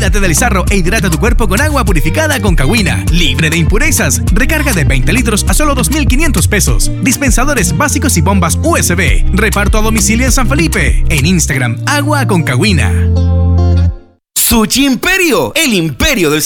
Olvídate del sarro e hidrata tu cuerpo con agua purificada Concagüina, libre de impurezas. Recarga de 20 litros a solo 2,500 pesos. Dispensadores básicos y bombas USB. Reparto a domicilio en San Felipe. En Instagram, Agua Concagüina. Sushi Imperio, el imperio del